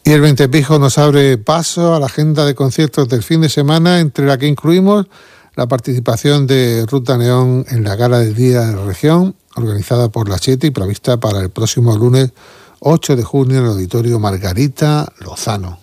Y el Ventepijo nos abre paso a la agenda de conciertos del fin de semana, entre la que incluimos la participación de Ruta Neón en la Gala del Día de la Región, organizada por la Chete y prevista para el próximo lunes 8 de junio en el Auditorio Margarita Lozano.